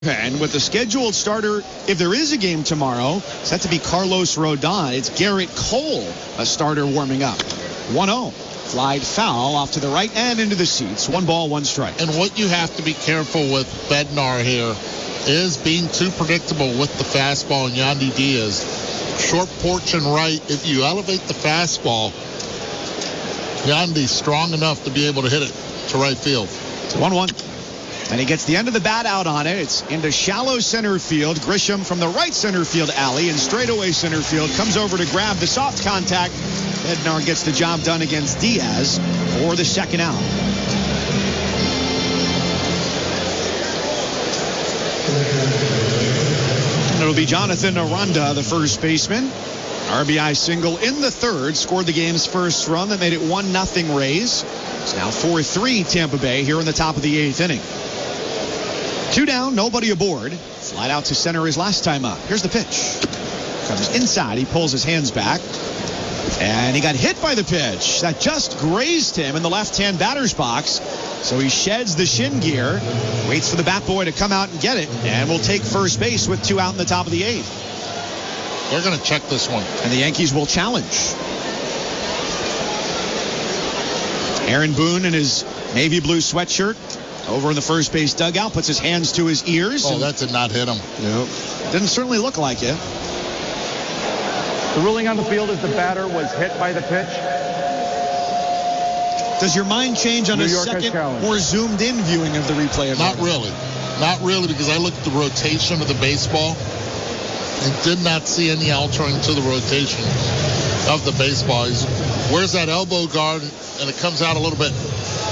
And with the scheduled starter, if there is a game tomorrow, set to be Carlos Rodon. It's Garrett Cole, a starter warming up. 1-0. Flied foul off to the right and into the seats. 1 ball, 1 strike. And what you have to be careful with Bednar here is being too predictable with the fastball and Yandy Diaz. Short porch and right. If you elevate the fastball, Yandy's strong enough to be able to hit it to right field. It's 1-1. And he gets the end of the bat out on it. It's into shallow center field. Grisham from the right center field alley and straightaway center field comes over to grab the soft contact. Bednar gets the job done against Diaz for the second out. And it'll be Jonathan Aranda, the first baseman. RBI single in the third, scored the game's first run that made it 1-0 Rays. It's now 4-3 Tampa Bay here in the top of the 8th inning. 2 down, nobody aboard. Flied out to center his last time up. Here's the pitch. Comes inside. He pulls his hands back. And he got hit by the pitch. That just grazed him in the left-hand batter's box. So he sheds the shin gear, waits for the bat boy to come out and get it, and will take first base with 2 out in the top of the 8th. They're going to check this one. And the Yankees will challenge. Aaron Boone in his navy blue sweatshirt over in the first base dugout, puts his hands to his ears. Oh, that did not hit him. Nope. Didn't certainly look like it. The ruling on the field is the batter was hit by the pitch. Does your mind change on a second, more zoomed-in viewing of the replay? Not really. Not really, because I looked at the rotation of the baseball and did not see any altering to the rotation of the baseball. Where's that elbow guard? And it comes out a little bit.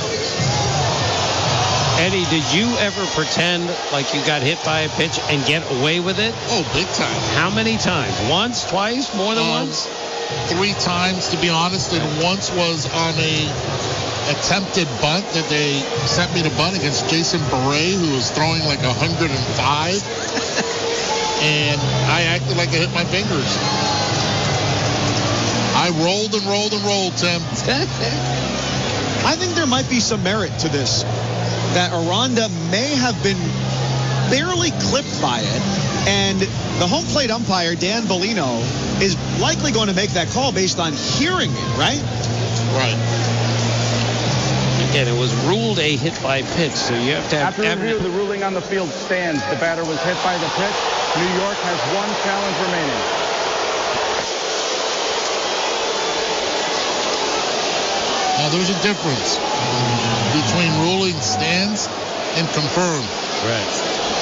Eddie, did you ever pretend like you got hit by a pitch and get away with it? Oh, big time. How many times? Once, twice, more than once? 3 times, to be honest. And once was on a attempted bunt that they sent me to bunt against Jason Beret, who was throwing like 105. And I acted like I hit my fingers. I rolled and rolled and rolled, Tim. I think there might be some merit to this. That Aranda may have been barely clipped by it, and the home plate umpire, Dan Bellino, is likely going to make that call based on hearing it, right? Right. Again, it was ruled a hit by pitch, so you have to have... After review, the ruling on the field stands. The batter was hit by the pitch. New York has 1 challenge remaining. Now, there's a difference between ruling stands and confirmed. Right.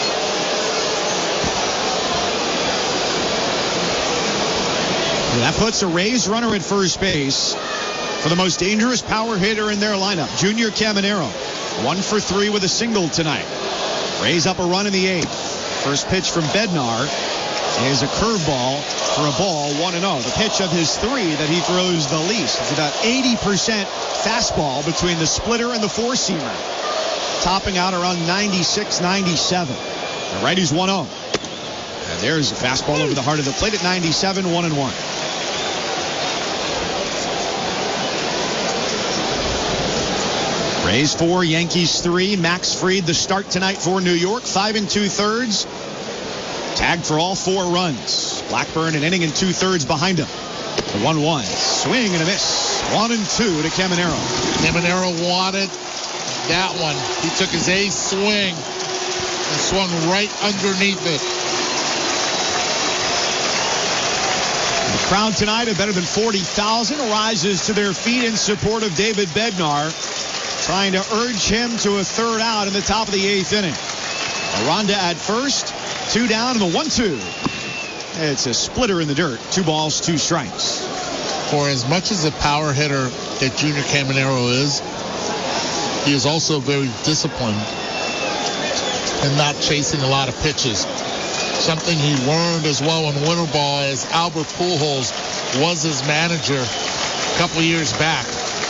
That puts a Rays runner at first base for the most dangerous power hitter in their lineup, Junior Caminero. 1 for 3 with a single tonight. Rays up a run in the 8th. First pitch from Bednar is a curveball for a ball, 1-0. The pitch of his 3 that he throws the least. It's about 80% fastball between the splitter and the 4-seamer. Topping out around 96, 97. The righty's 1-0. And there's a fastball over the heart of the plate at 97, 1-1. Rays 4, Yankees 3. Max Fried the start tonight for New York. 5 2/3. Tagged for all 4 runs. Blackburn an inning and 2/3 behind him. The 1-1. Swing and a miss. 1-2 to Caminero. Caminero wanted that one. He took his ace swing and swung right underneath it. The crowd tonight of better than 40,000 rises to their feet in support of David Bednar, trying to urge him to a 3rd out in the top of the 8th inning. Aranda at first, 2 down, and the 1-2. It's a splitter in the dirt. 2 balls, 2 strikes. For as much as a power hitter that Junior Caminero is, he is also very disciplined and not chasing a lot of pitches. Something he learned as well in winter ball as Albert Pujols was his manager a couple years back.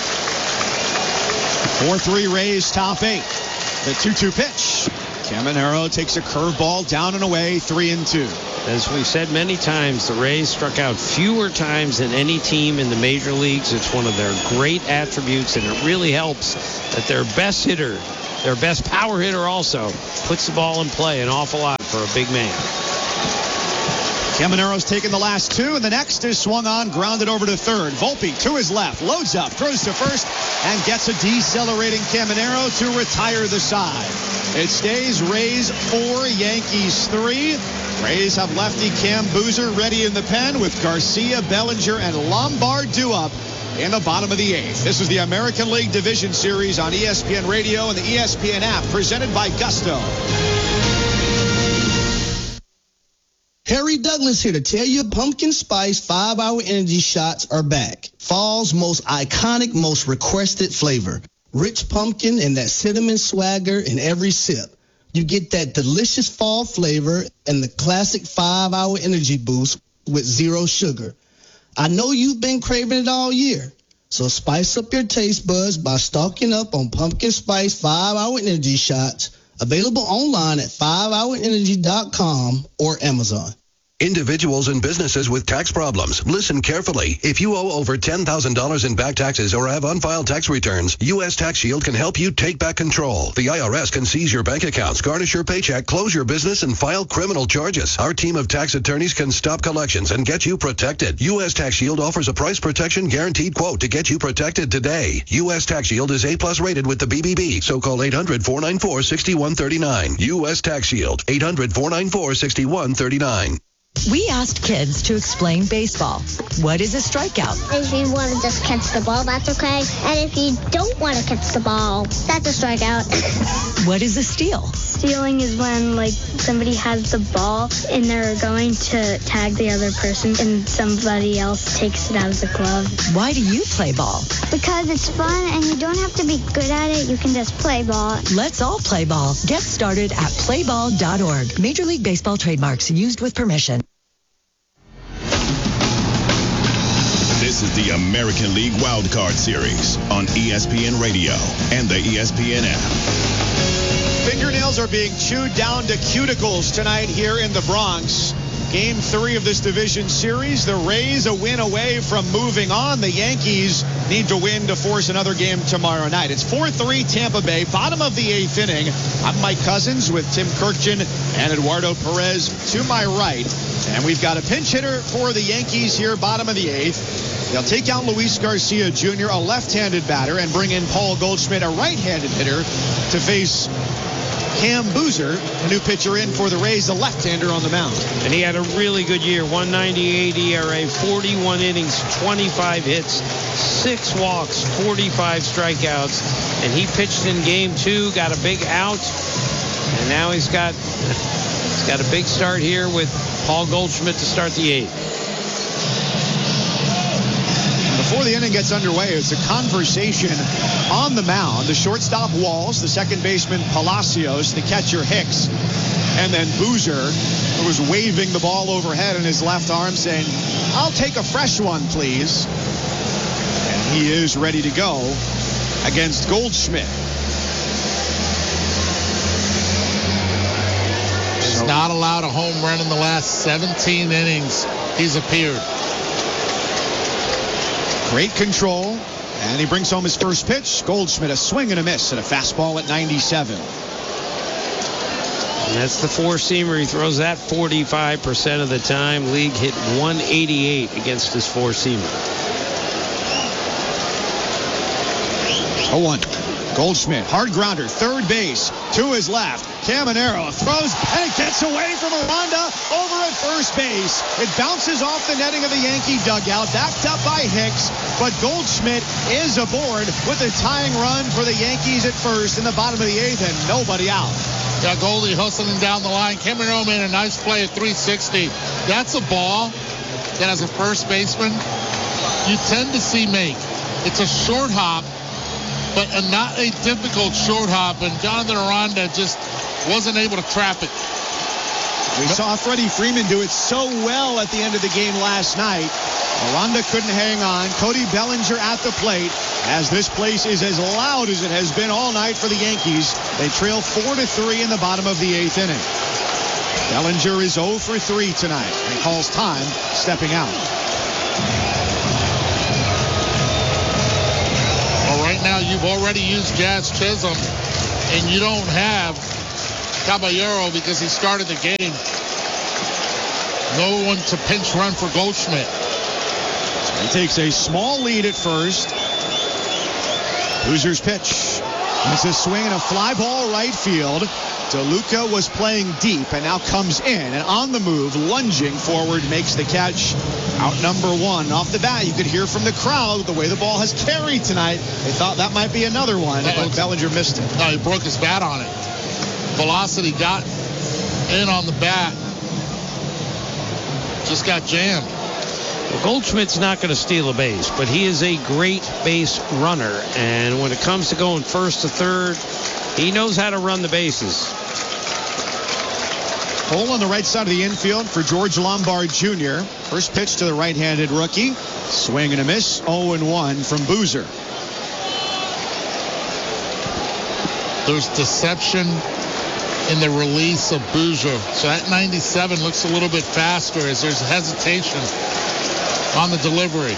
4-3 Rays top 8. The 2-2 pitch. Caminero takes a curveball down and away, 3-2. As we've said many times, the Rays struck out fewer times than any team in the major leagues. It's one of their great attributes, and it really helps that their best hitter their best power hitter also. Puts the ball in play an awful lot for a big man. Caminero's taking the last two, and the next is swung on, grounded over to third. Volpe to his left, loads up, throws to first, and gets a decelerating Caminero to retire the side. It stays Rays 4, Yankees 3. Rays have lefty Cam Boozer ready in the pen with Garcia, Bellinger, and Lombard due up in the bottom of the 8th. This is the American League Division Series on ESPN Radio and the ESPN app, presented by Gusto. Harry Douglas here to tell you Pumpkin Spice 5-Hour Energy Shots are back. Fall's most iconic, most requested flavor. Rich pumpkin and that cinnamon swagger in every sip. You get that delicious fall flavor and the classic 5-Hour Energy boost with zero sugar. I know you've been craving it all year. So spice up your taste buds by stocking up on Pumpkin Spice 5-Hour Energy Shots. Available online at 5hourenergy.com or Amazon. Individuals and businesses with tax problems, listen carefully. If you owe over $10,000 in back taxes or have unfiled tax returns, U.S. Tax Shield can help you take back control. The IRS can seize your bank accounts, garnish your paycheck, close your business, and file criminal charges. Our team of tax attorneys can stop collections and get you protected. U.S. Tax Shield offers a price protection guaranteed quote to get you protected today. U.S. Tax Shield is A+ rated with the BBB, so call 800-494-6139. U.S. Tax Shield, 800-494-6139. We asked kids to explain baseball. What is a strikeout? If you want to just catch the ball, that's okay. And if you don't want to catch the ball, that's a strikeout. What is a steal? Stealing is when, somebody has the ball and they're going to tag the other person and somebody else takes it out of the glove. Why do you play ball? Because it's fun and you don't have to be good at it. You can just play ball. Let's all play ball. Get started at playball.org. Major League Baseball trademarks used with permission. This is the American League Wildcard Series on ESPN Radio and the ESPN app. Fingernails are being chewed down to cuticles tonight here in the Bronx. Game 3 of this division series. The Rays a win away from moving on. The Yankees need to win to force another game tomorrow night. It's 4-3 Tampa Bay, bottom of the 8th inning. I'm Mike Cousins with Tim Kirkjian and Eduardo Perez to my right. And we've got a pinch hitter for the Yankees here, bottom of the 8th. They'll take out Luis Garcia Jr., a left-handed batter, and bring in Paul Goldschmidt, a right-handed hitter, to face Cam Boozer, a new pitcher in for the Rays, the left-hander on the mound. And he had a really good year, 1.98 ERA, 41 innings, 25 hits, 6 walks, 45 strikeouts. And he pitched in game 2, got a big out, and now he's got a big start here with Paul Goldschmidt to start the 8th. Before the inning gets underway, it's a conversation on the mound. The shortstop Walls, the second baseman Palacios, the catcher Hicks, and then Boozer, who was waving the ball overhead in his left arm, saying, "I'll take a fresh one, please." And he is ready to go against Goldschmidt. He's not allowed a home run in the last 17 innings he's appeared. Great control, and he brings home his first pitch. Goldschmidt, a swing and a miss, and a fastball at 97. And that's the four-seamer. He throws that 45% of the time. League hit 188 against his four-seamer. 0-1. Goldschmidt, hard grounder, third base, to his left. Caminero throws, and it gets away from Aranda over at first base. It bounces off the netting of the Yankee dugout, backed up by Hicks, but Goldschmidt is aboard with a tying run for the Yankees at first in the bottom of the 8th, and nobody out. Got Goldie hustling down the line. Caminero made a nice play at 360. That's a ball that, as a first baseman, you tend to see make. It's a short hop, but not a difficult short hop, and Jonathan Aranda just wasn't able to trap it. We saw Freddie Freeman do it so well at the end of the game last night. Aranda couldn't hang on. Cody Bellinger at the plate, as this place is as loud as it has been all night for the Yankees. They trail 4-3 in the bottom of the 8th inning. Bellinger is 0 for 3 tonight and calls time stepping out. Well, right now you've already used Jazz Chisholm and you don't have Caballero because he started the game. No one to pinch run for Goldschmidt. He takes a small lead at first. Boozer's pitch. It's a swing and a fly ball right field. DeLuca was playing deep and now comes in and on the move, lunging forward, makes the catch. Out number one. Off the bat, you could hear from the crowd the way the ball has carried tonight. They thought that might be another one, but Bellinger missed it. No, he broke his bat on it. Velocity got in on the bat. Just got jammed. Well, Goldschmidt's not going to steal a base, but he is a great base runner. And when it comes to going first to third, he knows how to run the bases. Hole on the right side of the infield for George Lombard Jr. First pitch to the right-handed rookie. Swing and a miss. 0-1 from Boozer. There's deception in the release of Boozer. So that 97 looks a little bit faster as there's hesitation on the delivery.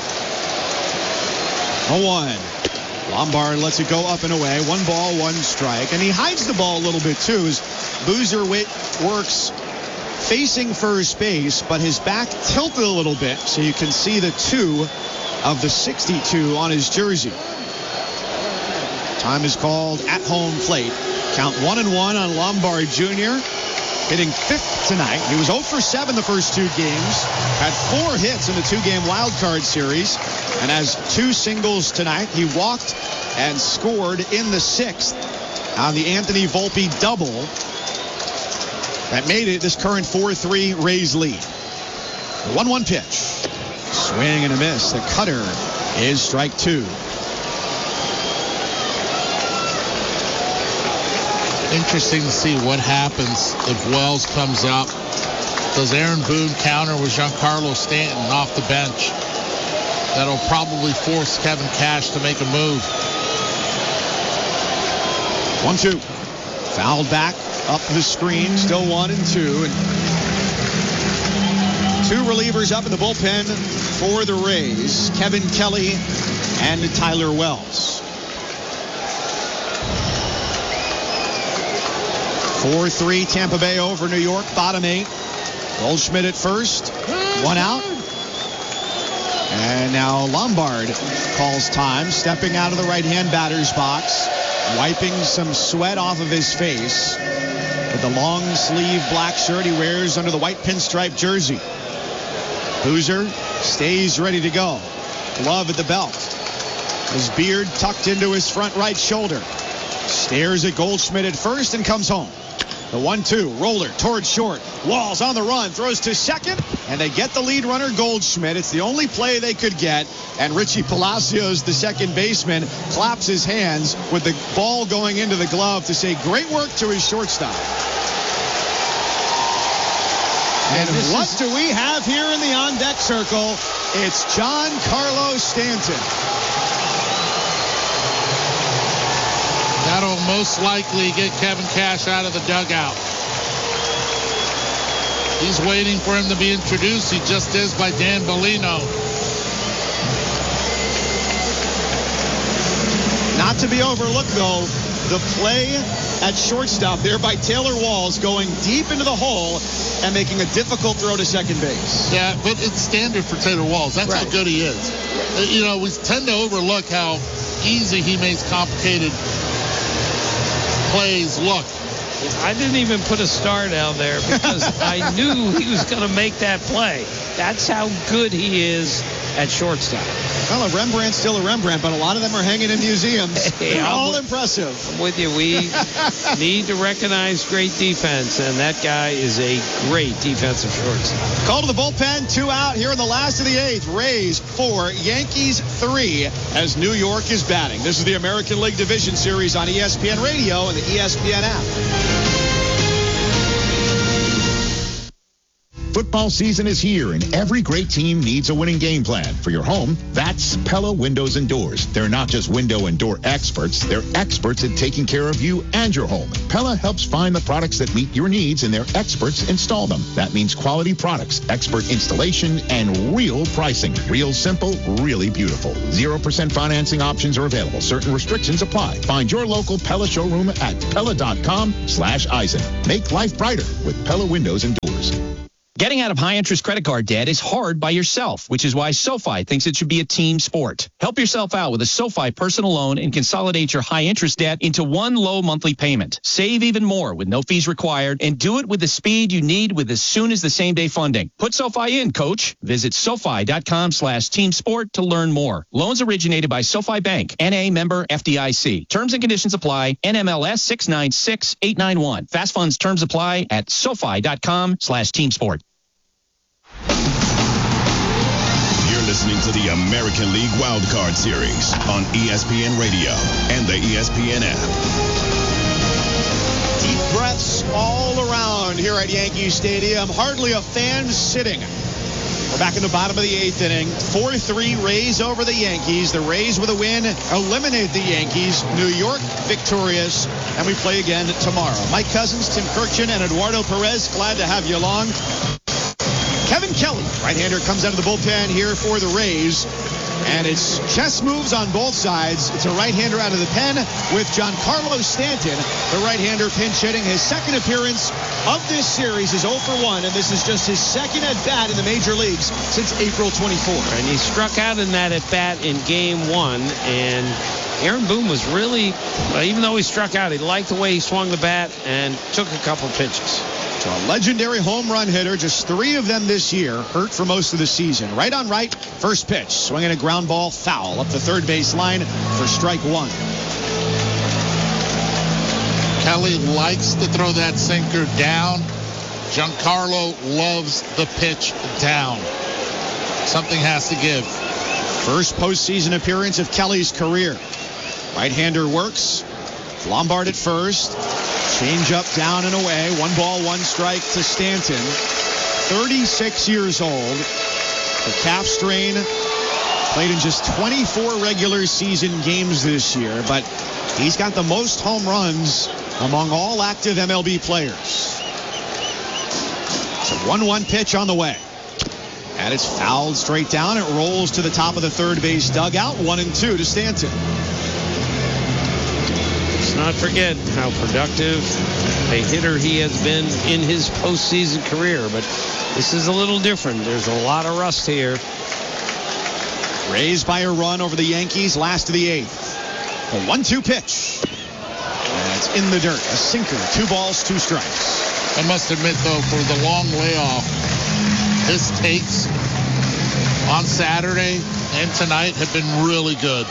0-1. Lombard lets it go up and away. 1 ball, 1 strike. And he hides the ball a little bit, too, as Boozer works facing first base, but his back tilted a little bit, so you can see the 2 of the 62 on his jersey. Time is called at home plate. Count 1-1 on Lombard Jr. Hitting 5th tonight. He was 0 for 7 the first 2 games. Had 4 hits in the 2-game wild card series. And has 2 singles tonight. He walked and scored in the 6th on the Anthony Volpe double. That made it this current 4-3 Rays lead. The 1-1 pitch. Swing and a miss. The cutter is strike 2. Interesting to see what happens if Wells comes up. Does Aaron Boone counter with Giancarlo Stanton off the bench? That'll probably force Kevin Cash to make a move. 1-2. Fouled back up the screen. Still 1-2. And 2 relievers up in the bullpen for the Rays. Kevin Kelly and Tyler Wells. 4-3 Tampa Bay over New York, bottom 8. Goldschmidt at first, 1 out. And now Lombard calls time, stepping out of the right-hand batter's box, wiping some sweat off of his face with the long sleeve black shirt he wears under the white pinstripe jersey. Boozer stays ready to go. Glove at the belt. His beard tucked into his front right shoulder. Stares at Goldschmidt at first and comes home. The 1-2, roller towards short. Walls on the run, throws to second, and they get the lead runner, Goldschmidt. It's the only play they could get, and Richie Palacios, the second baseman, claps his hands with the ball going into the glove to say great work to his shortstop. And what do we have here in the on-deck circle? It's Giancarlo Stanton. That'll most likely get Kevin Cash out of the dugout. He's waiting for him to be introduced. He just is by Dan Bellino. Not to be overlooked, though, the play at shortstop there by Taylor Walls going deep into the hole and making a difficult throw to second base. Yeah, but it's standard for Taylor Walls. That's right. How good he is. You know, we tend to overlook how easy he makes complicated plays look. I didn't even put a star down there because I knew he was going to make that play. That's how good he is at shortstop. Well, a Rembrandt's still a Rembrandt, but a lot of them are hanging in museums. They're all impressive. I'm with you. We need to recognize great defense, and that guy is a great defensive shortstop. Call to the bullpen, 2 out here in the last of the 8th. Rays 4, Yankees 3 as New York is batting. This is the American League Division Series on ESPN Radio and the ESPN app. Football season is here, and every great team needs a winning game plan. For your home, that's Pella Windows and Doors. They're not just window and door experts. They're experts at taking care of you and your home. Pella helps find the products that meet your needs, and their experts install them. That means quality products, expert installation, and real pricing. Real simple, really beautiful. 0% financing options are available. Certain restrictions apply. Find your local Pella showroom at Pella.com/Eisen. Make life brighter with Pella Windows and Doors. Getting out of high-interest credit card debt is hard by yourself, which is why SoFi thinks it should be a team sport. Help yourself out with a SoFi personal loan and consolidate your high-interest debt into one low monthly payment. Save even more with no fees required, and do it with the speed you need with as soon as the same-day funding. Put SoFi in, coach. Visit SoFi.com/team sport to learn more. Loans originated by SoFi Bank, N.A. member FDIC. Terms and conditions apply. NMLS 696891. Fast funds terms apply at SoFi.com/team sport. You're listening to the American League Wildcard Series on ESPN Radio and the ESPN app. Deep breaths all around here at Yankee Stadium. Hardly a fan sitting. We're back in the bottom of the 8th inning. 4-3 Rays over the Yankees. The Rays with a win eliminate the Yankees. New York victorious. And we play again tomorrow. Mike Cousins, Tim Kirkchin, and Eduardo Perez, glad to have you along. Kevin Kelly, right-hander, comes out of the bullpen here for the Rays. And it's chess moves on both sides. It's a right-hander out of the pen with Giancarlo Stanton, the right-hander pinch hitting. His second appearance of this series is 0 for 1, and this is just his second at-bat in the major leagues since April 24. And he struck out in that at-bat in Game 1, and Aaron Boone was really, even though he struck out, he liked the way he swung the bat and took a couple pitches. So a legendary home run hitter, just 3 of them this year, hurt for most of the season. Right on right, first pitch, swinging a ground ball foul up the third base line for strike 1. Kelly likes to throw that sinker down. Giancarlo loves the pitch down. Something has to give. First postseason appearance of Kelly's career. Right-hander works. Lombard at first. Change up, down and away. 1 ball, 1 strike to Stanton. 36 years old. The calf strain. Played in just 24 regular season games this year, but he's got the most home runs among all active MLB players. It's a 1-1 pitch on the way. And it's fouled straight down. It rolls to the top of the third base dugout. 1-2 to Stanton. Let's not forget how productive a hitter he has been in his postseason career, but this is a little different. There's a lot of rust here. Raised by a run over the Yankees, last of the 8th. A 1-2 pitch. And it's in the dirt. A sinker. 2 balls, 2 strikes. I must admit, though, for the long layoff, his takes on Saturday and tonight have been really good.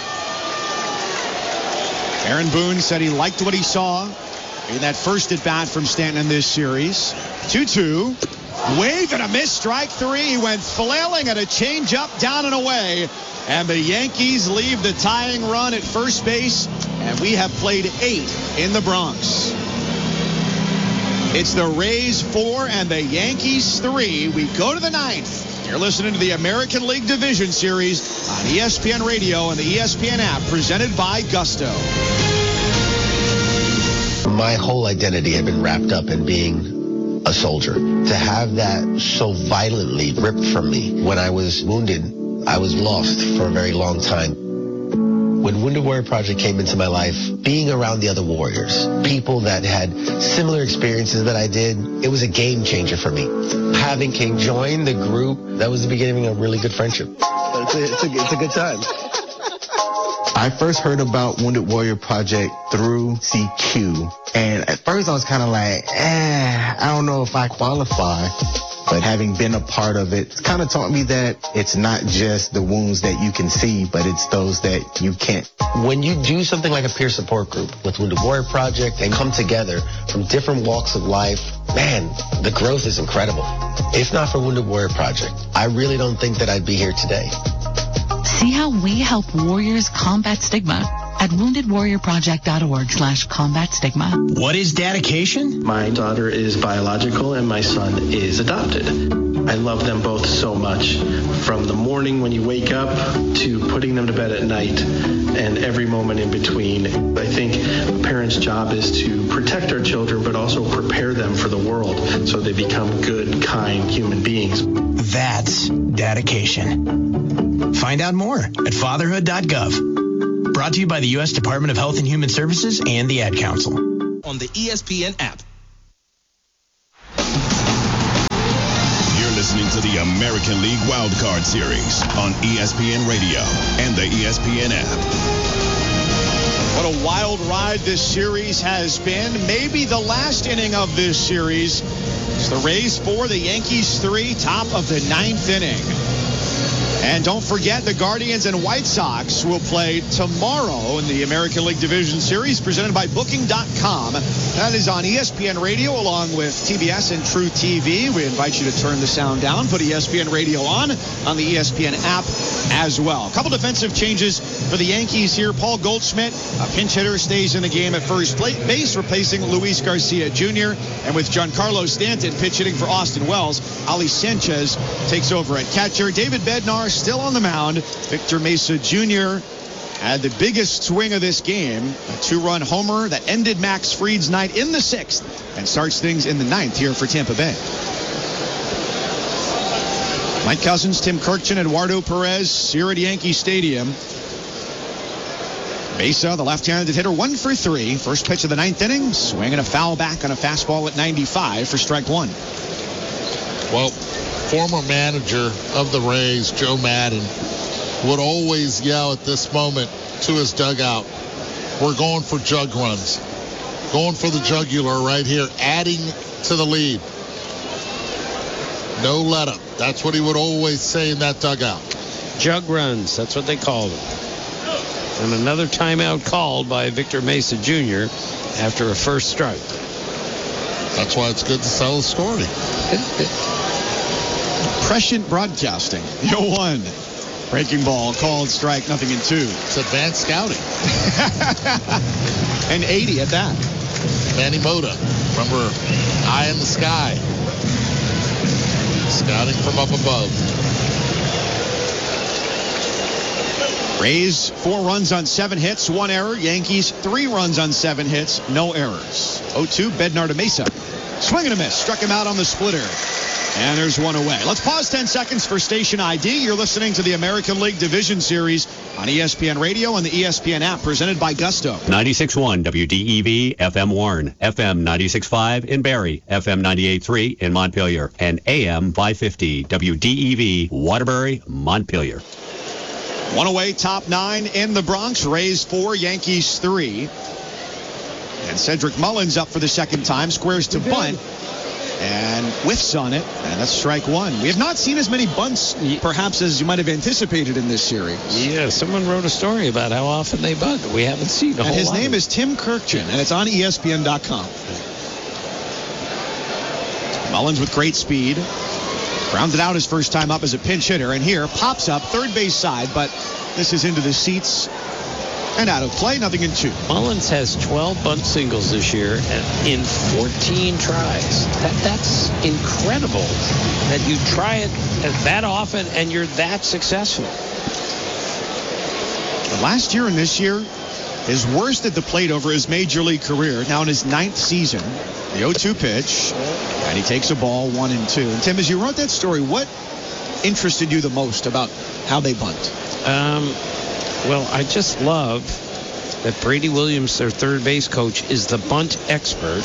Aaron Boone said he liked what he saw in that first at-bat from Stanton in this series. 2-2. Wave and a miss, strike 3. He went flailing at a changeup, down and away. And the Yankees leave the tying run at first base. And we have played 8 in the Bronx. It's the Rays 4 and the Yankees 3. We go to the 9th. You're listening to the American League Division Series on ESPN Radio and the ESPN app, presented by Gusto. My whole identity had been wrapped up in being a soldier. To have that so violently ripped from me when I was wounded, I was lost for a very long time. When Wounded Warrior Project came into my life, being around the other warriors, people that had similar experiences that I did, it was a game changer for me. Having King join the group, that was the beginning of a really good friendship. It's a good time. I first heard about Wounded Warrior Project through CQ. And at first I was kind of like, I don't know if I qualify. But having been a part of it, kind of taught me that it's not just the wounds that you can see, but it's those that you can't. When you do something like a peer support group with Wounded Warrior Project and come together from different walks of life, man, the growth is incredible. If not for Wounded Warrior Project, I really don't think that I'd be here today. See how we help warriors combat stigma at woundedwarriorproject.org/combat stigma. What is dedication? My daughter is biological and my son is adopted. I love them both so much. From the morning when you wake up to putting them to bed at night and every moment in between. I think a parent's job is to protect our children, but also prepare them for the world so they become good, kind human beings. That's dedication. Find out more at fatherhood.gov. Brought to you by the U.S. Department of Health and Human Services and the Ad Council. On the ESPN app. You're listening to the American League Wildcard Series on ESPN Radio and the ESPN app. What a wild ride this series has been. Maybe the last inning of this series. It's the Rays 4, the Yankees 3, top of the 9th inning. And don't forget, the Guardians and White Sox will play tomorrow in the American League Division Series presented by Booking.com. That is on ESPN Radio along with TBS and True TV. We invite you to turn the sound down, put ESPN Radio on the ESPN app as well. A couple defensive changes for the Yankees here. Paul Goldschmidt, a pinch hitter, stays in the game at first base, replacing Luis Garcia Jr. And with Giancarlo Stanton pitch hitting for Austin Wells, Ali Sanchez takes over at catcher. David Bednar still on the mound. Victor Mesa Jr. had the biggest swing of this game, a 2-run homer that ended Max Fried's night in the 6th and starts things in the 9th here for Tampa Bay. Mike Cousins, Tim Kirkchin, Eduardo Perez here at Yankee Stadium. Mesa, the left-handed hitter, 1 for 3. First pitch of the 9th inning, swinging a foul back on a fastball at 95 for strike 1. Well, former manager of the Rays, Joe Madden, would always yell at this moment to his dugout, we're going for jug runs. Going for the jugular right here, adding to the lead. No let up. That's what he would always say in that dugout. Jug runs, that's what they called them. And another timeout called by Victor Mesa Jr. after a first strike. That's why it's good to sell the story. Prescient broadcasting. 0-1. Breaking ball called strike, 0-2. It's advanced scouting. And 80 at that. Manny Mota. Remember, eye in the sky. Scouting from up above. Rays 4 runs on 7 hits, 1 error. Yankees 3 runs on 7 hits, no errors. 0-2, Bednar to Mesa. Swing and a miss. Struck him out on the splitter. And there's one away. Let's pause 10 seconds for station ID. You're listening to the American League Division Series on ESPN Radio and the ESPN app, presented by Gusto. 96.1 WDEV, FM Warren, FM 96.5 in Barrie, FM 98.3 in Montpelier, and AM 550 WDEV, Waterbury, Montpelier. One away, top 9 in the Bronx. Rays 4, Yankees 3. And Cedric Mullins up for the second time, squares to bunt. And whiffs on it, and that's strike 1. We have not seen as many bunts, perhaps, as you might have anticipated in this series. Yeah, someone wrote a story about how often they bunt. We haven't seen a whole lot. And his name is Tim Kirkchin, and it's on ESPN.com. Mullins with great speed. Grounded out his first time up as a pinch hitter, and here pops up third base side, but this is into the seats and out of play, 0-2. Mullins has 12 bunt singles this year and in 14 tries. That's incredible that you try it that often and you're that successful. Last year and this year, his worst at the plate over his major league career, now in his 9th season. The 0-2 pitch, and he takes a ball 1-2. And Tim, as you wrote that story, what interested you the most about how they bunt? Well, I just love that Brady Williams, their third base coach, is the bunt expert.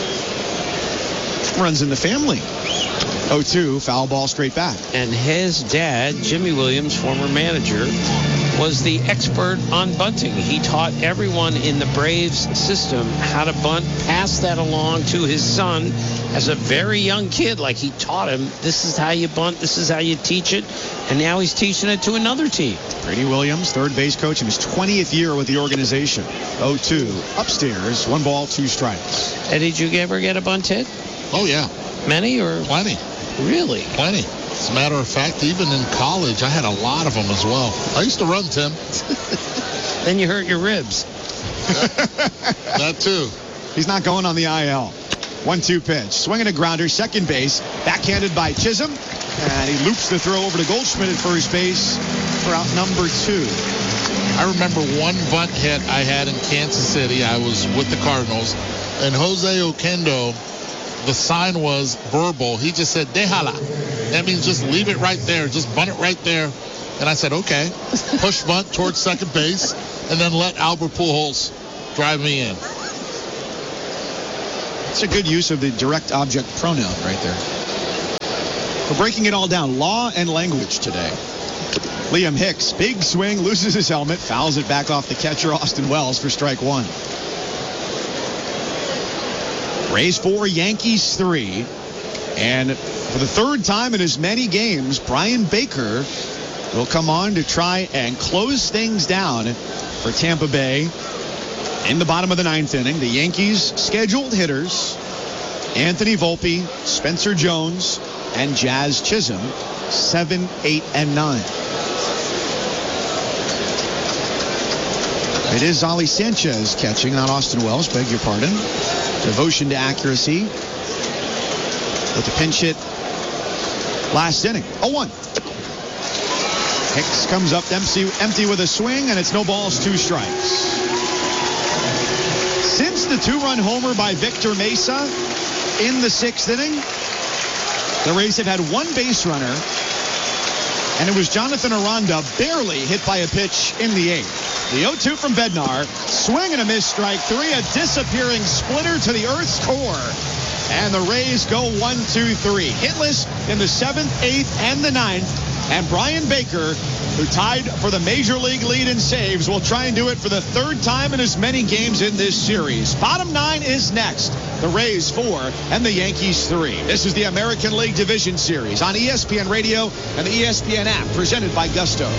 Runs in the family. 0-2, foul ball straight back. And his dad, Jimmy Williams, former manager, was the expert on bunting. He taught everyone in the Braves system how to bunt, passed that along to his son as a very young kid. Like, he taught him, this is how you bunt, this is how you teach it, and now he's teaching it to another team. Brady Williams, third base coach in his 20th year with the organization. 0-2, upstairs, 1 ball, 2 strikes. And did you ever get a bunt hit? Oh, yeah. Many or? Plenty. Really? Plenty. As a matter of fact, even in college, I had a lot of them as well. I used to run, Tim. Then you hurt your ribs. That too. He's not going on the IL. 1-2 pitch. Swinging a grounder, second base. Backhanded by Chisholm. And he loops the throw over to Goldschmidt at first base for out number 2. I remember one bunt hit I had in Kansas City. I was with the Cardinals, and Jose Oquendo, the sign was verbal. He just said, déjala. That means just leave it right there. Just bunt it right there. And I said, okay. Push bunt towards second base, and then let Albert Pujols drive me in. It's a good use of the direct object pronoun right there. We're breaking it all down. Law and language today. Liam Hicks, big swing, loses his helmet, fouls it back off the catcher, Austin Wells, for strike 1. Rays 4, Yankees 3. And for the third time in as many games, Brian Baker will come on to try and close things down for Tampa Bay in the bottom of the 9th inning. The Yankees' scheduled hitters, Anthony Volpe, Spencer Jones, and Jazz Chisholm, 7, 8, and 9. It is Ollie Sanchez catching, not Austin Wells, beg your pardon. Devotion to accuracy with the pinch hit last inning. 0-1. Hicks comes up empty with a swing, and it's no balls, 2 strikes. Since the 2-run homer by Victor Mesa in the 6th inning, the Rays have had 1 base runner, and it was Jonathan Aranda, barely hit by a pitch in the 8th. The 0-2 from Bednar, swing and a miss, strike 3, a disappearing splitter to the Earth's core. And the Rays go 1-2-3. Hitless in the 7th, 8th, and the 9th. And Brian Baker, who tied for the Major League lead in saves, will try and do it for the 3rd time in as many games in this series. Bottom 9 is next. The Rays 4 and the Yankees 3. This is the American League Division Series on ESPN Radio and the ESPN app, presented by Gusto.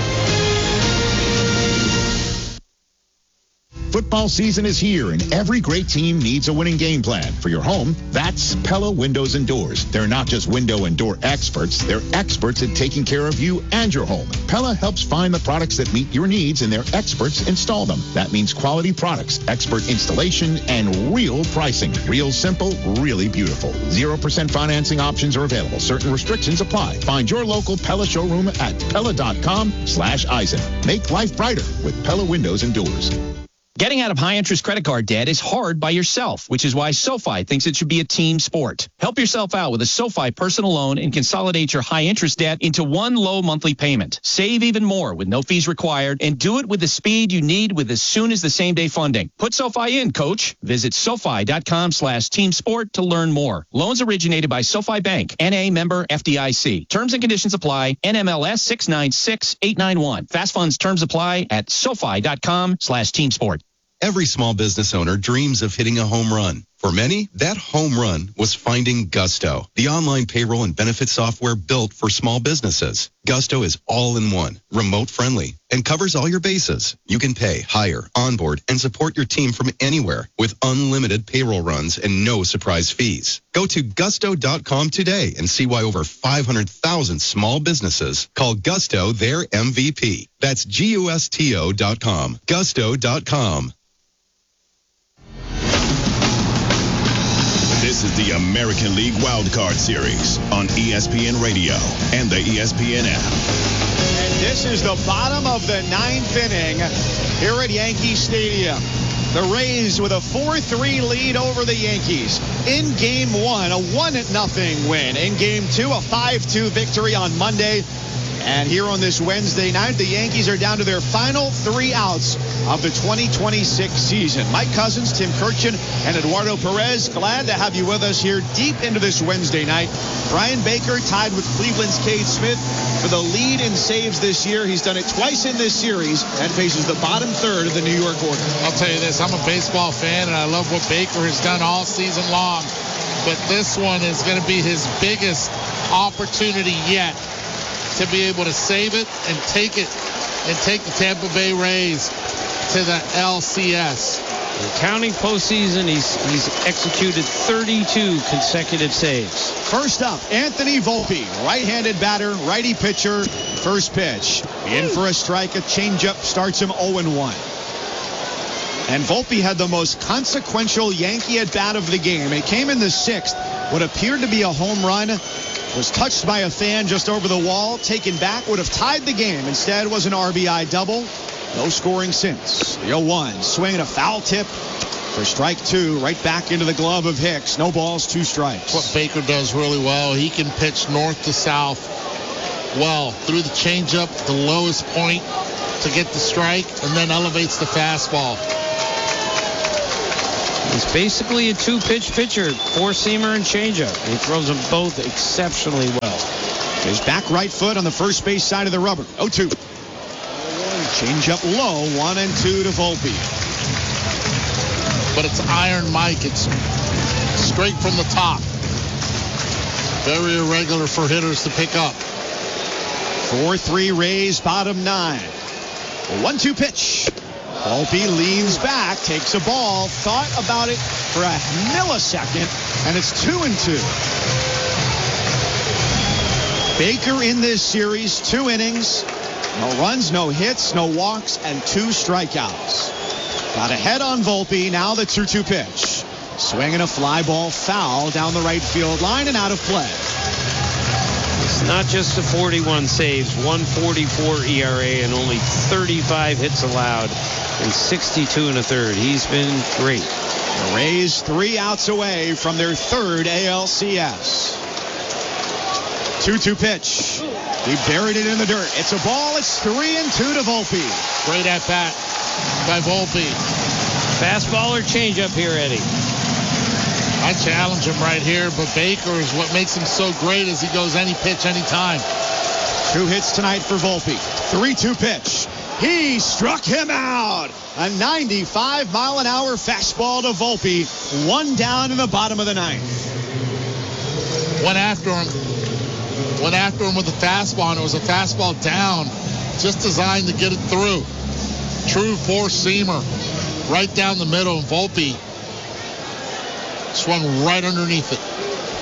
Football season is here, and every great team needs a winning game plan. For your home, that's Pella Windows and Doors. They're not just window and door experts. They're experts at taking care of you and your home. Pella helps find the products that meet your needs, and their experts install them. That means quality products, expert installation, and real pricing. Real simple, really beautiful. 0% financing options are available. Certain restrictions apply. Find your local Pella showroom at Pella.com/Eisen. Make life brighter with Pella Windows and Doors. Getting out of high-interest credit card debt is hard by yourself, which is why SoFi thinks it should be a team sport. Help yourself out with a SoFi personal loan and consolidate your high-interest debt into one low monthly payment. Save even more with no fees required, and do it with the speed you need with as soon as the same-day funding. Put SoFi in, coach. Visit SoFi.com/team sport to learn more. Loans originated by SoFi Bank, N.A. member FDIC. Terms and conditions apply. NMLS 696891. Fast funds terms apply at SoFi.com/team sport. Every small business owner dreams of hitting a home run. For many, that home run was finding Gusto, the online payroll and benefit software built for small businesses. Gusto is all-in-one, remote-friendly, and covers all your bases. You can pay, hire, onboard, and support your team from anywhere with unlimited payroll runs and no surprise fees. Go to gusto.com today and see why over 500,000 small businesses call Gusto their MVP. That's GUSTO.com. Gusto.com. This is the American League Wildcard Series on ESPN Radio and the ESPN app. And this is the bottom of the 9th inning here at Yankee Stadium. The Rays with a 4-3 lead over the Yankees. In Game 1, a 1-0 win. In Game 2, a 5-2 victory on Monday. And here on this Wednesday night, the Yankees are down to their final 3 outs of the 2026 season. Mike Cousins, Tim Kurkjian, and Eduardo Perez, glad to have you with us here deep into this Wednesday night. Brian Baker tied with Cleveland's Cade Smith for the lead in saves this year. He's done it twice in this series and faces the bottom third of the New York order. I'll tell you this, I'm a baseball fan, and I love what Baker has done all season long. But this one is going to be his biggest opportunity yet to be able to save it and take the Tampa Bay Rays to the LCS. Counting postseason, he's executed 32 consecutive saves. First up, Anthony Volpe, right-handed batter, righty pitcher, first pitch. In for a strike, a changeup starts him 0-1. And Volpe had the most consequential Yankee at bat of the game. It came in the 6th, what appeared to be a home run. was touched by a fan just over the wall, taken back, would have tied the game. Instead was an RBI double. No scoring since. The 0-1, swinging a foul tip for strike 2, right back into the glove of Hicks. No balls, 2 strikes. What Baker does really well, he can pitch north to south well, through the changeup, the lowest point to get the strike, and then elevates the fastball. He's basically a 2-pitch pitcher, 4-seamer and changeup. He throws them both exceptionally well. His back right foot on the first base side of the rubber. 0-2. Changeup low, 1-2 to Volpe. But it's Iron Mike. It's straight from the top. Very irregular for hitters to pick up. 4-3 Rays, bottom 9. 1-2 pitch. Volpe leans back, takes a ball, thought about it for a millisecond, and it's 2-2. Baker in this series, 2 innings, no runs, no hits, no walks, and 2 strikeouts. Got ahead on Volpe, now the 2-2 pitch. Swinging a fly ball foul down the right field line and out of play. It's not just the 41 saves, 1.44 ERA and only 35 hits allowed in 62 1/3. He's been great. The Rays 3 outs away from their 3rd ALCS. 2-2 pitch. He buried it in the dirt. It's a ball. It's 3-2 to Volpe. Great at bat by Volpe. Fastball or changeup here, Eddie? I challenge him right here, but Baker is what makes him so great is he goes any pitch, any time. 2 hits tonight for Volpe. 3-2 pitch. He struck him out. A 95-mile-an-hour fastball to Volpe. 1 down in the bottom of the 9th. Went after him with a fastball, and it was a fastball down, just designed to get it through. True 4-seamer, right down the middle, and Volpe swung right underneath it.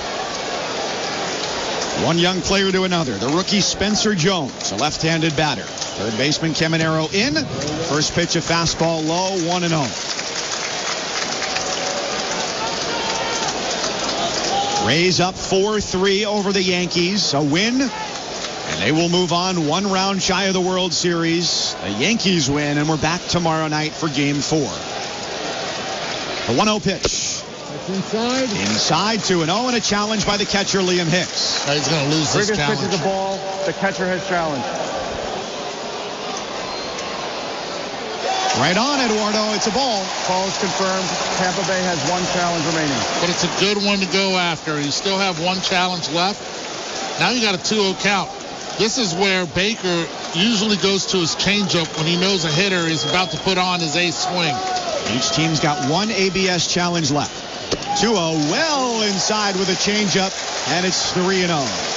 One young player to another. The rookie Spencer Jones, a left-handed batter. Third baseman Caminero in. First pitch, a fastball low, 1-0. Rays up 4-3 over the Yankees. A win, and they will move on 1 round shy of the World Series. The Yankees win, and we're back tomorrow night for Game 4. The 1-0 pitch. Inside. Inside, 2-0, and a challenge by the catcher, Liam Hicks. He's going to lose this challenge. Pitches the ball. The catcher has challenged. Right on, Eduardo. It's a ball. Ball is confirmed. Tampa Bay has 1 challenge remaining. But it's a good one to go after. You still have 1 challenge left. Now you got a 2-0 count. This is where Baker usually goes to his changeup when he knows a hitter is about to put on his ace swing. Each team's got 1 ABS challenge left. 2-0, well inside with a changeup, and it's 3-0.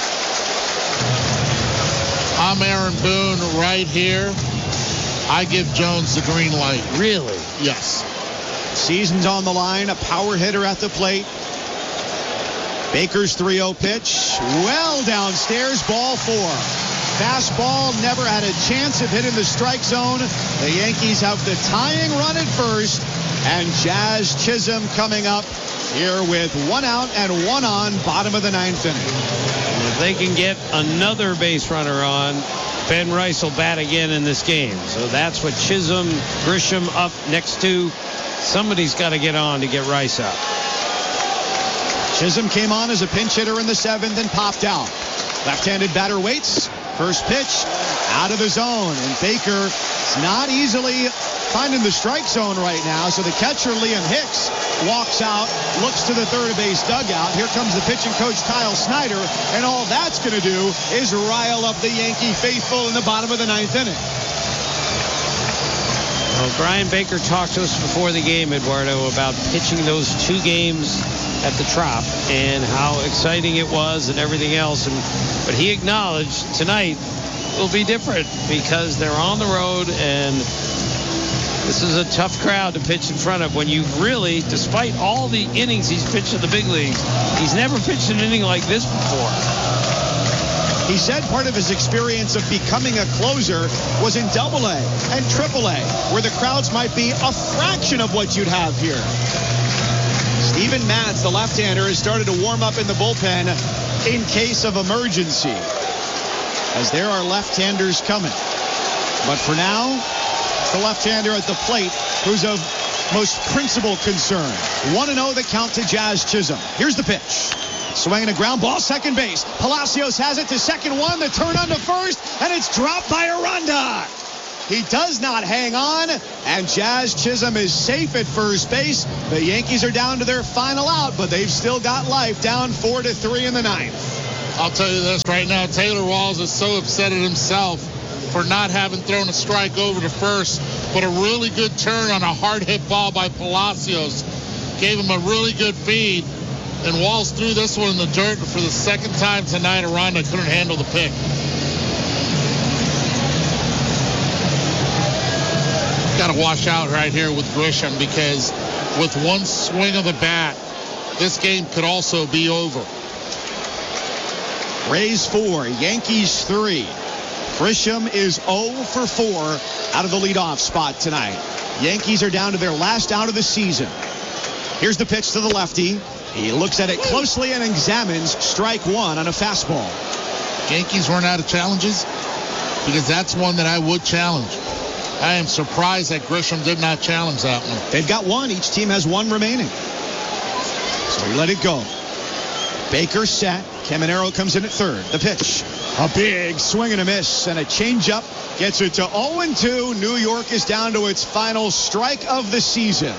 I'm Aaron Boone right here. I give Jones the green light. Really? Yes. Season's on the line, a power hitter at the plate. Baker's 3-0 pitch, well downstairs, ball 4. Fastball, never had a chance of hitting the strike zone. The Yankees have the tying run at first, and Jazz Chisholm coming up here with 1 out and 1 on, bottom of the 9th inning. And if they can get another base runner on, Ben Rice will bat again in this game. So that's what Chisholm, Grisham up next to. Somebody's got to get on to get Rice up. Chisholm came on as a pinch hitter in the 7th and popped out. Left-handed batter waits. First pitch out of the zone, and Baker is not easily finding the strike zone right now, so the catcher Liam Hicks walks out, looks to the third base dugout. Here comes the pitching coach Kyle Snyder, and all that's going to do is rile up the Yankee faithful in the bottom of the 9th inning. Well, Brian Baker talked to us before the game, Eduardo, about pitching those 2 games at the Trop and how exciting it was and everything else. But he acknowledged tonight will be different because they're on the road and this is a tough crowd to pitch in front of when you really, despite all the innings he's pitched in the big leagues, he's never pitched an inning like this before. He said part of his experience of becoming a closer was in AA and AAA, where the crowds might be a fraction of what you'd have here. Steven Matz, the left-hander, has started to warm up in the bullpen in case of emergency, as there are left-handers coming. But for now, it's the left-hander at the plate who's of most principal concern. 1-0 the count to Jazz Chisholm. Here's the pitch. Swinging a ground ball, second base. Palacios has it to second one. The turn on to first, and it's dropped by Aranda. He does not hang on, and Jazz Chisholm is safe at first base. The Yankees are down to their final out, but they've still got life, down 4-3 in the ninth. I'll tell you this right now, Taylor Walls is so upset at himself for not having thrown a strike over to first, but a really good turn on a hard hit ball by Palacios gave him a really good feed, and Walls threw this one in the dirt for the second time tonight. Aranda couldn't handle the pick. Got to wash out right here with Grisham, because with one swing of the bat, this game could also be over. Rays 4, Yankees 3. Grisham is 0 for 4 out of the leadoff spot tonight. Yankees are down to their last out of the season. Here's the pitch to the lefty. He looks at it closely and examines strike one on a fastball. Yankees run out of challenges, because that's one that I would challenge. I am surprised that Grisham did not challenge that one. They've got one. Each team has one remaining. So he let it go. Baker set. Caminero comes in at third. The pitch. A big swing and a miss, and a changeup gets it to 0-2. New York is down to its final strike of the season.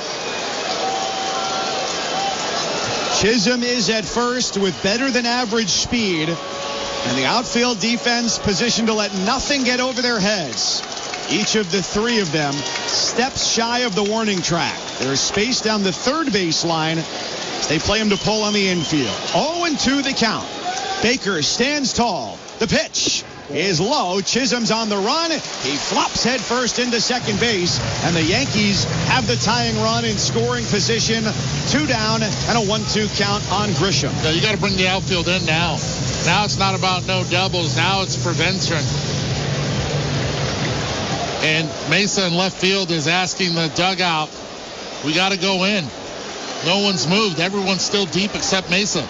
Chisholm is at first with better than average speed, and the outfield defense positioned to let nothing get over their heads. Each of the three of them steps shy of the warning track. There's space down the third baseline as they play him to pull on the infield. 0-2 the count. Baker stands tall. The pitch is low. Chisholm's on the run. He flops head first into second base, and the Yankees have the tying run in scoring position. 2 down and a 1-2 count on Grisham. Yeah, you got to bring the outfield in now. Now it's not about no doubles. Now it's prevention. And Mesa in left field is asking the dugout, we got to go in. No one's moved. Everyone's still deep except Mesa.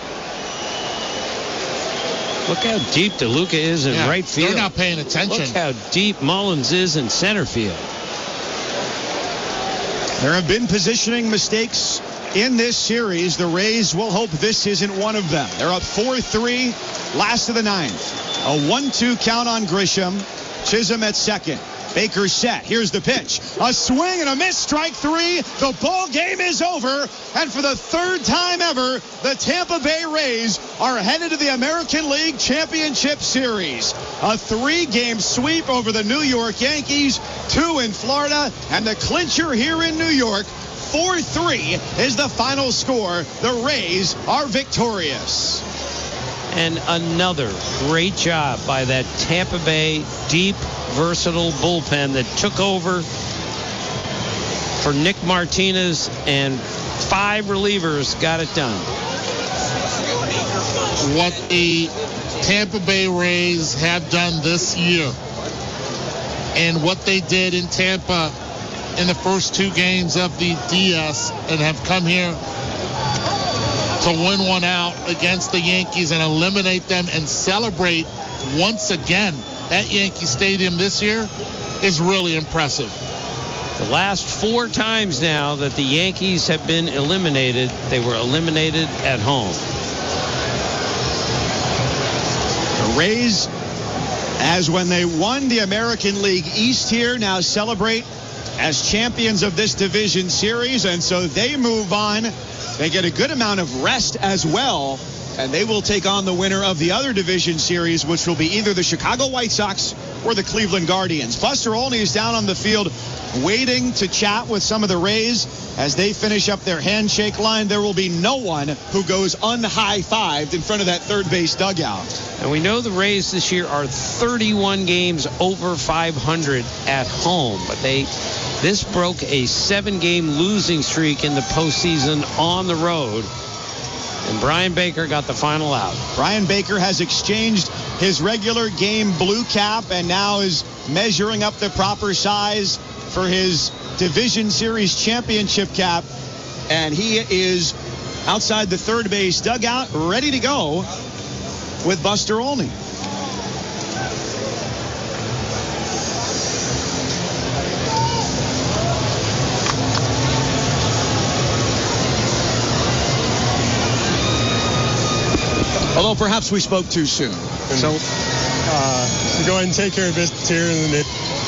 Look how deep DeLuca is in right field. They're not paying attention. Look how deep Mullins is in center field. There have been positioning mistakes in this series. The Rays will hope this isn't one of them. They're up 4-3, last of the ninth. A 1-2 count on Grisham. Chisholm at second. Baker set. Here's the pitch. A swing and a miss. Strike three. The ball game is over. And for the third time ever, the Tampa Bay Rays are headed to the American League Championship Series. A 3-game sweep over the New York Yankees, 2 in Florida, and the clincher here in New York. 4-3 is the final score. The Rays are victorious. And another great job by that Tampa Bay deep, versatile bullpen that took over for Nick Martinez, and 5 relievers got it done. What the Tampa Bay Rays have done this year and what they did in Tampa in the first 2 games of the DS and have come here to win one out against the Yankees and eliminate them and celebrate once again at Yankee Stadium this year is really impressive. The last 4 times now that the Yankees have been eliminated, they were eliminated at home. The Rays, as when they won the American League East here, now celebrate as champions of this division series, and so they move on. They get a good amount of rest as well, and they will take on the winner of the other division series, which will be either the Chicago White Sox or the Cleveland Guardians. Buster Olney is down on the field waiting to chat with some of the Rays as they finish up their handshake line. There will be no one who goes un-high-fived in front of that third base dugout. And we know the Rays this year are 31 games over 500 at home, but this broke a 7-game losing streak in the postseason on the road. And Brian Baker got the final out. Brian Baker has exchanged his regular game blue cap and now is measuring up the proper size for his Division Series championship cap. And he is outside the third base dugout, ready to go with Buster Olney. Although perhaps we spoke too soon. So go ahead and take care of business here. And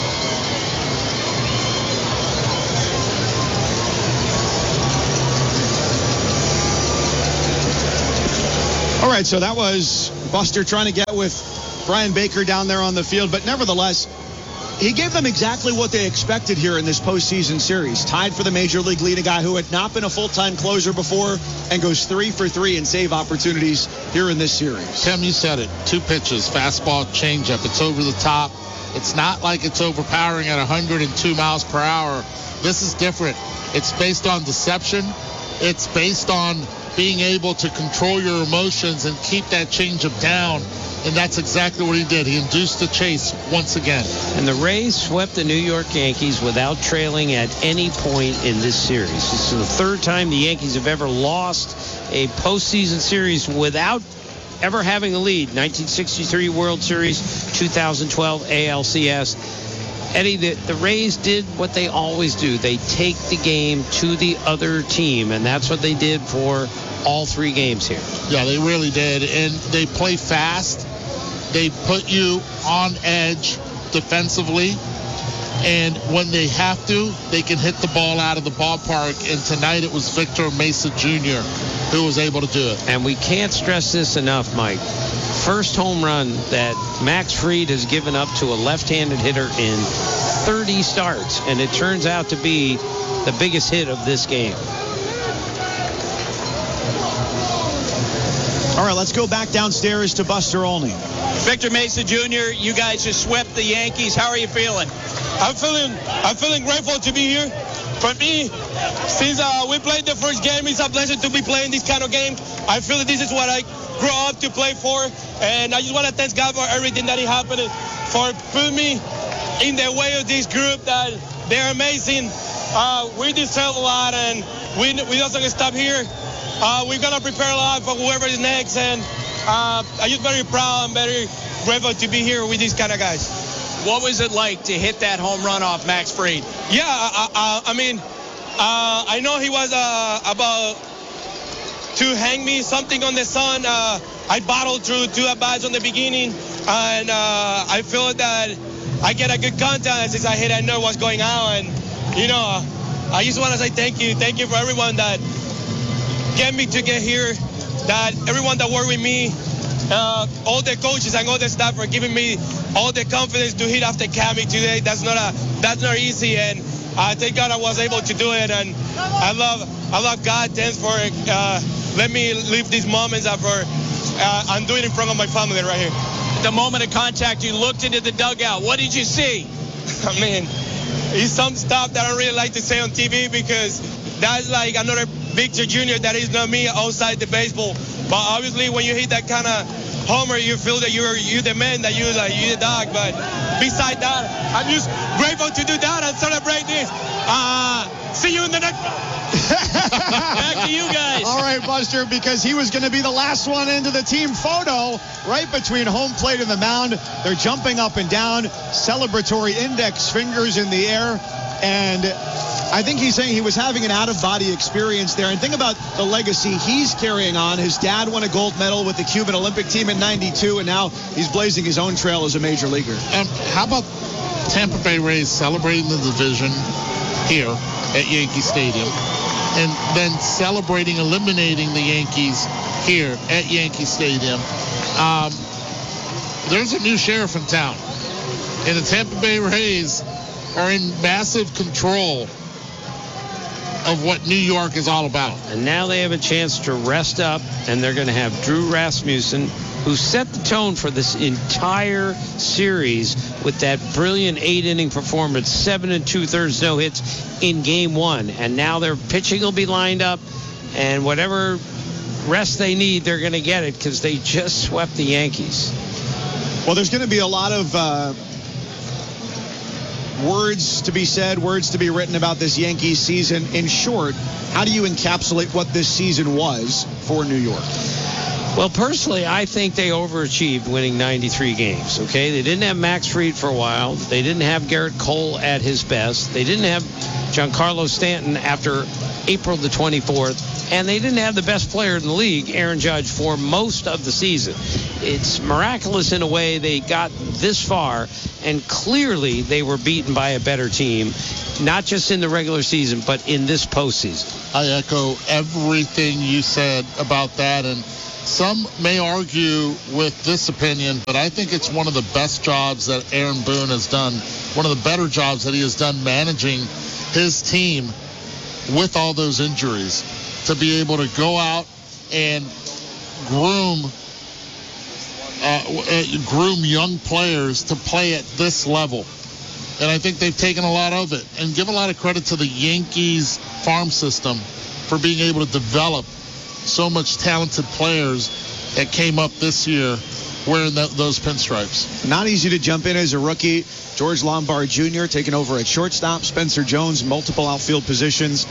all right, so that was Buster trying to get with Brian Baker down there on the field. But nevertheless, he gave them exactly what they expected here in this postseason series. Tied for the Major League lead, a guy who had not been a full-time closer before and goes 3 for 3 in save opportunities here in this series. Tim, you said it. 2 pitches, fastball, changeup. It's over the top. It's not like it's overpowering at 102 miles per hour. This is different. It's based on deception. It's based on being able to control your emotions and keep that changeup down. And that's exactly what he did. He induced the chase once again. And the Rays swept the New York Yankees without trailing at any point in this series. This is the third time the Yankees have ever lost a postseason series without ever having a lead. 1963 World Series, 2012 ALCS. Eddie, the Rays did what they always do. They take the game to the other team, and that's what they did for all 3 games here. Yeah, they really did. And they play fast. They put you on edge defensively. And when they have to, they can hit the ball out of the ballpark. And tonight it was Victor Mesa Jr. who was able to do it. And we can't stress this enough, Mike. First home run that Max Fried has given up to a left-handed hitter in 30 starts. And it turns out to be the biggest hit of this game. All right, let's go back downstairs to Buster Olney. Victor Mesa Jr., you guys just swept the Yankees. How are you feeling? I'm feeling grateful to be here. For me, since we played the first game, it's a pleasure to be playing this kind of game. I feel that this is what I grew up to play for, and I just want to thank God for everything that happened, for putting me in the way of this group. That they're amazing. We deserve a lot, and we also gonna stop here. We're gonna prepare a lot for whoever is next, and I'm just very proud and very grateful to be here with these kind of guys. What was it like to hit that home run off Max Fried? Yeah, I know he was about to hang me something on the sun. I battled through 2 at-bats on the beginning, and I feel that I get a good contact since I hit. I know what's going on, and I just want to say thank you for everyone that get me to get here, that everyone that worked with me, all the coaches and all the staff for giving me all the confidence to hit after Cammy today. That's not easy, and thank God I was able to do it. And I love God. Thanks for let me live these moments after I'm doing it in front of my family right here. The moment of contact, you looked into the dugout. What did you see? I mean, it's some stuff that I don't really like to say on TV because that's like another Victor Jr. that is not me outside the baseball. But obviously, when you hit that kind of homer, you feel that you're the man, that you're the dog. But beside that, I'm just grateful to do that and celebrate this. See you in the next round. Back to you guys. All right, Buster, because he was going to be the last one into the team photo right between home plate and the mound. They're jumping up and down, celebratory index fingers in the air, and I think he's saying he was having an out-of-body experience there. And think about the legacy he's carrying on. His dad won a gold medal with the Cuban Olympic team in '92, and now he's blazing his own trail as a major leaguer. How about Tampa Bay Rays celebrating the division here at Yankee Stadium, and then celebrating eliminating the Yankees here at Yankee Stadium? There's a new sheriff in town, and the Tampa Bay Rays are in massive control of what New York is all about. And now they have a chance to rest up, and they're going to have Drew Rasmussen, who set the tone for this entire series with that brilliant 8-inning performance, 7 2/3 no hits in game 1. And now their pitching will be lined up, and whatever rest they need, they're going to get it because they just swept the Yankees. Well, there's going to be a lot of words to be said, words to be written about this Yankees season. In short, how do you encapsulate what this season was for New York? Well, personally, I think they overachieved winning 93 games, okay? They didn't have Max Fried for a while. They didn't have Garrett Cole at his best. They didn't have Giancarlo Stanton after April the 24th. And they didn't have the best player in the league, Aaron Judge, for most of the season. It's miraculous in a way they got this far, and clearly they were beaten by a better team, not just in the regular season, but in this postseason. I echo everything you said about that, and some may argue with this opinion, but I think it's one of the best jobs that Aaron Boone has done, one of the better jobs that he has done managing his team with all those injuries, to be able to go out and groom young players to play at this level. And I think they've taken a lot of it. And give a lot of credit to the Yankees farm system for being able to develop so much talented players that came up this year wearing those pinstripes. Not easy to jump in as a rookie. George Lombard Jr. taking over at shortstop. Spencer Jones, multiple outfield positions.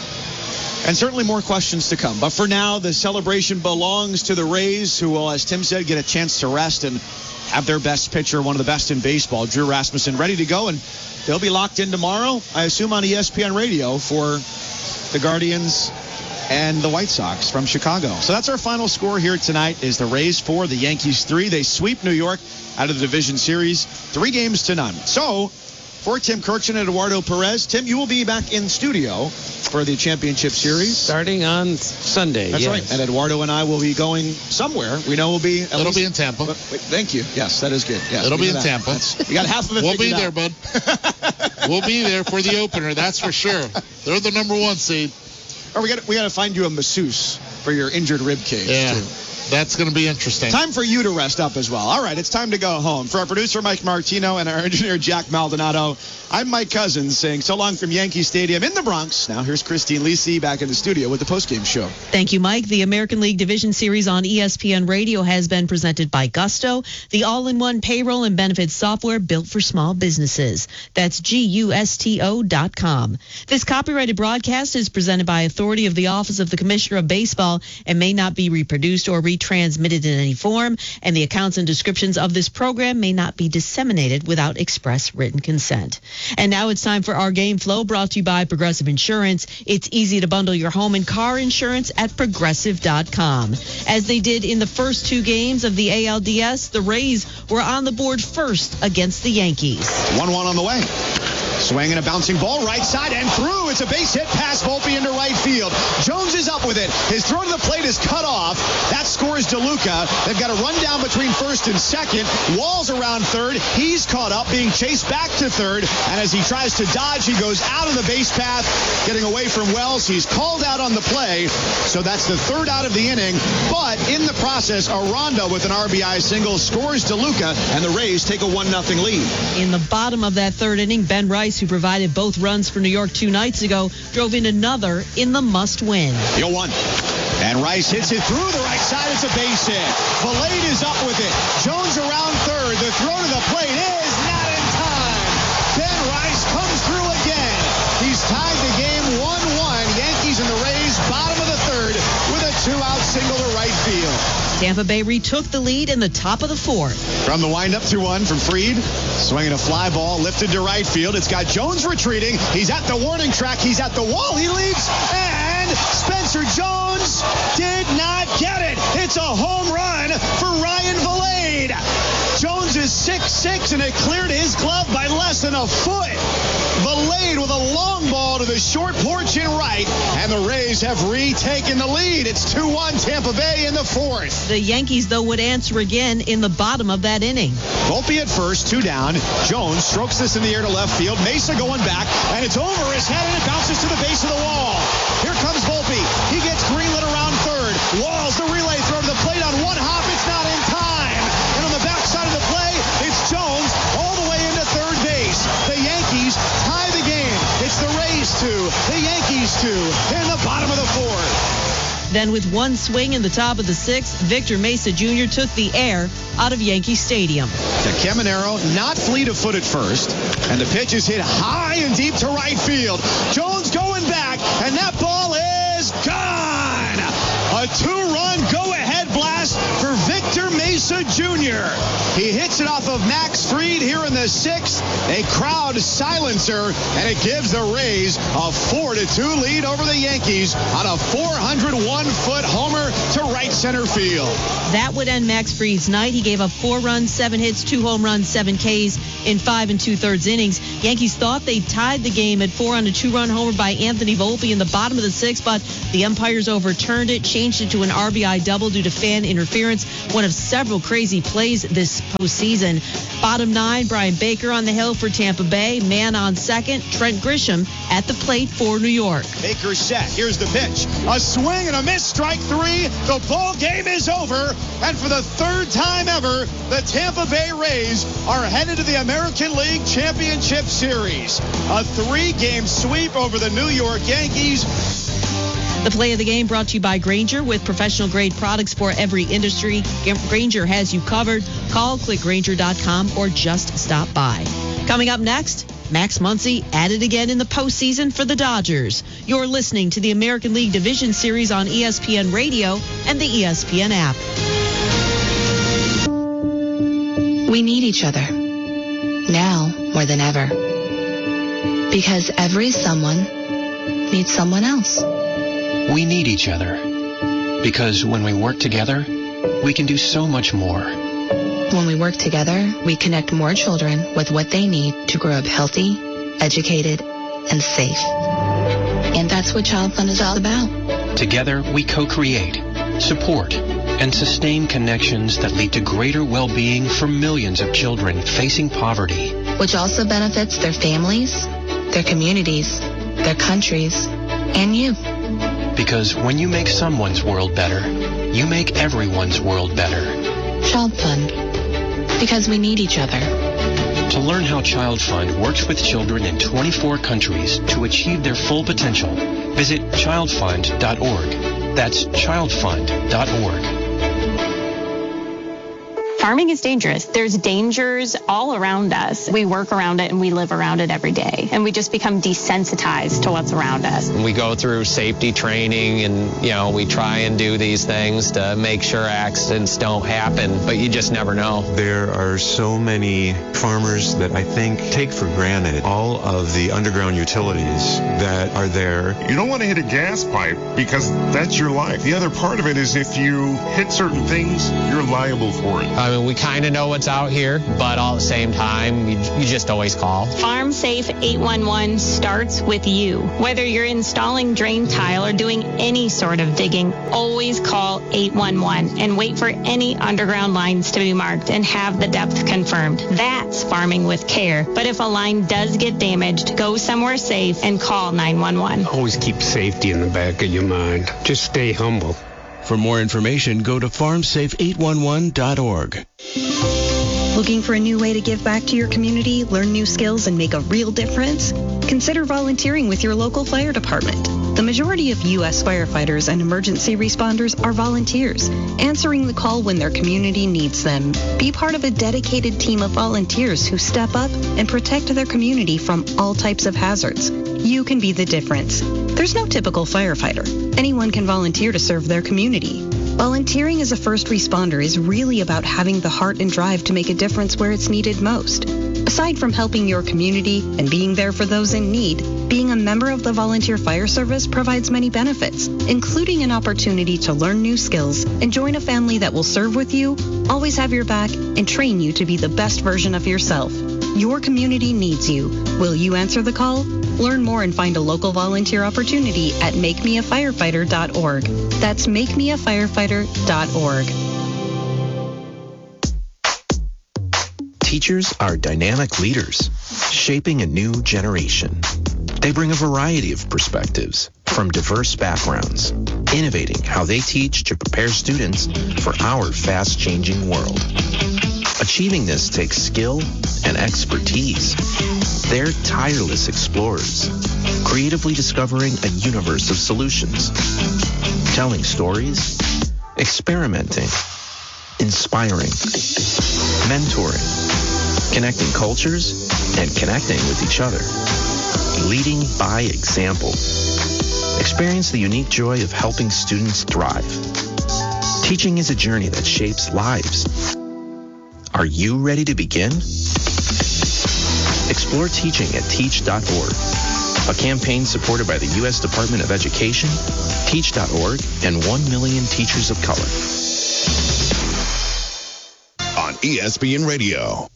And certainly more questions to come. But for now, the celebration belongs to the Rays, who will, as Tim said, get a chance to rest and have their best pitcher, one of the best in baseball, Drew Rasmussen, ready to go. And they'll be locked in tomorrow, I assume, on ESPN Radio for the Guardians and the White Sox from Chicago. So that's our final score here tonight, is the Rays 4, the Yankees 3. They sweep New York out of the division series 3-0. So for Tim Kurkjian and Eduardo Perez, Tim, you will be back in studio for the championship series starting on Sunday. That's right. And Eduardo and I will be going somewhere. We know we'll be. It'll be in Tampa. Wait, thank you. Yes, that is good. Yes, it'll be in Tampa. You got half of it. We'll be there, bud. We'll be there for the opener. That's for sure. They're the number 1 seed. Or we got to find you a masseuse for your injured rib cage. Yeah. Too. That's going to be interesting. Time for you to rest up as well. All right, it's time to go home. For our producer, Mike Martino, and our engineer, Jack Maldonado, I'm Mike Cousins saying so long from Yankee Stadium in the Bronx. Now here's Christine Lisi back in the studio with the postgame show. Thank you, Mike. The American League Division Series on ESPN Radio has been presented by Gusto, the all-in-one payroll and benefits software built for small businesses. That's GUSTO.com. This copyrighted broadcast is presented by authority of the Office of the Commissioner of Baseball and may not be reproduced or retransmitted in any form, and the accounts and descriptions of this program may not be disseminated without express written consent. And now it's time for our Game Flow, brought to you by Progressive Insurance. It's easy to bundle your home and car insurance at Progressive.com. As they did in the first 2 games of the ALDS, the Rays were on the board first against the Yankees. 1-1 on the way. Swing and a bouncing ball right side and through. It's a base hit past Volpe into right field. Jones is up with it. His throw to the plate is cut off. That scores DeLuca. They've got a run down between first and second. Wall's around third. He's caught up, being chased back to third. And as he tries to dodge, he goes out of the base path, getting away from Wells. He's called out on the play. So that's the third out of the inning. But in the process, Aranda with an RBI single scores DeLuca, and the Rays take a 1-0 lead. In the bottom of that third inning, Ben Rice, who provided both runs for New York 2 nights ago, drove in another in the must-win. 0-1. And Rice hits it through the right side. It's a base hit. Valade is up with it. Jones around third. The throw to the plate is not in time. Ben Rice comes through again. He's tied the game 1-1. Yankees and the Rays, bottom of the third, with a 2-out single to right field. Tampa Bay retook the lead in the top of the fourth. From the windup 2-1 from Fried. Swinging a fly ball lifted to right field. It's got Jones retreating. He's at the warning track. He's at the wall. He leaps. And Spencer Jones did not get it. It's a home run for Ryan Valade. Jones is 6'6", and it cleared his glove by less than a foot. Valade with a long ball to the short porch in right, and the Rays have retaken the lead. It's 2-1 Tampa Bay in the fourth. The Yankees, though, would answer again in the bottom of that inning. Volpe at first, 2 down. Jones strokes this in the air to left field. Mesa going back, and it's over his head, and it bounces to the base of the wall. Here comes Volpe. He gets greenlit around third. Walls the relay throw to the plate on one hop. It's not in time. And on the backside of the play, it's Jones all the way into third base. The Yankees tie the game. It's the Rays 2, the Yankees 2 in the bottom of the fourth. Then with one swing in the top of the sixth, Victor Mesa Jr. took the air out of Yankee Stadium. To Caminero, not fleet of foot at first, and the pitch is hit high and deep to right field. Jones going back, and that ball is gone. A 2-run go-ahead blast pass for Victor Mesa Jr. He hits it off of Max Fried here in the 6th. A crowd silencer, and it gives the Rays a 4-2 lead over the Yankees on a 401-foot homer to right center field. That would end Max Fried's night. He gave up 4 runs, 7 hits, 2 home runs, 7 Ks in 5 2/3 innings. Yankees thought they tied the game at 4 on a 2-run homer by Anthony Volpe in the bottom of the 6th, but the umpires overturned it, changed it to an RBI double due to fan interference. One of several crazy plays this postseason. Bottom 9, Brian Baker on the hill for Tampa Bay. Man on second, Trent Grisham at the plate for New York. Baker set. Here's the pitch. A swing and a miss. Strike 3. The ball game is over. And for the 3rd time ever, the Tampa Bay Rays are headed to the American League Championship Series. A 3-game sweep over the New York Yankees. The play of the game brought to you by Grainger. With professional-grade products for every industry, Grainger has you covered. Call, click Grainger.com, or just stop by. Coming up next, Max Muncy at it again in the postseason for the Dodgers. You're listening to the American League Division Series on ESPN Radio and the ESPN app. We need each other, now more than ever. Because every someone needs someone else. We need each other because when we work together, we can do so much more. When we work together, we connect more children with what they need to grow up healthy, educated, and safe. And that's what Child Fund is all about. Together, we co-create, support, and sustain connections that lead to greater well-being for millions of children facing poverty. Which also benefits their families, their communities, their countries, and you. Because when you make someone's world better, you make everyone's world better. Child Fund. Because we need each other. To learn how Child Fund works with children in 24 countries to achieve their full potential, visit childfund.org. That's childfund.org. Farming is dangerous. There's dangers all around us. We work around it and we live around it every day. And we just become desensitized to what's around us. We go through safety training and, we try and do these things to make sure accidents don't happen, but you just never know. There are so many farmers that I think take for granted all of the underground utilities that are there. You don't want to hit a gas pipe because that's your life. The other part of it is if you hit certain things, you're liable for it. I mean, we kind of know what's out here, but all at the same time, you just always call. Farm Safe 811 starts with you. Whether you're installing drain tile or doing any sort of digging, always call 811 and wait for any underground lines to be marked and have the depth confirmed. That's farming with care. But if a line does get damaged, go somewhere safe and call 911. Always keep safety in the back of your mind. Just stay humble. For more information, go to farmsafe811.org. Looking for a new way to give back to your community, learn new skills, and make a real difference? Consider volunteering with your local fire department. The majority of U.S. firefighters and emergency responders are volunteers, answering the call when their community needs them. Be part of a dedicated team of volunteers who step up and protect their community from all types of hazards. You can be the difference. There's no typical firefighter. Anyone can volunteer to serve their community. Volunteering as a first responder is really about having the heart and drive to make a difference where it's needed most. Aside from helping your community and being there for those in need, being a member of the Volunteer Fire Service provides many benefits, including an opportunity to learn new skills and join a family that will serve with you, always have your back, and train you to be the best version of yourself. Your community needs you. Will you answer the call? Learn more and find a local volunteer opportunity at makemeafirefighter.org. That's makemeafirefighter.org. Teachers are dynamic leaders, shaping a new generation. They bring a variety of perspectives from diverse backgrounds, innovating how they teach to prepare students for our fast-changing world. Achieving this takes skill and expertise. They're tireless explorers, creatively discovering a universe of solutions, telling stories, experimenting, inspiring, mentoring, connecting cultures, and connecting with each other, leading by example. Experience the unique joy of helping students thrive. Teaching is a journey that shapes lives. Are you ready to begin? Explore teaching at teach.org, a campaign supported by the U.S. Department of Education, Teach.org, and 1 million teachers of color. On ESPN Radio.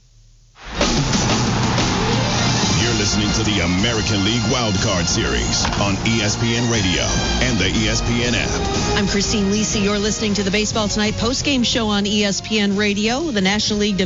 You're listening to the American League Wildcard Series on ESPN Radio and the ESPN app. I'm Christine Lisi. You're listening to the Baseball Tonight postgame show on ESPN Radio. The National League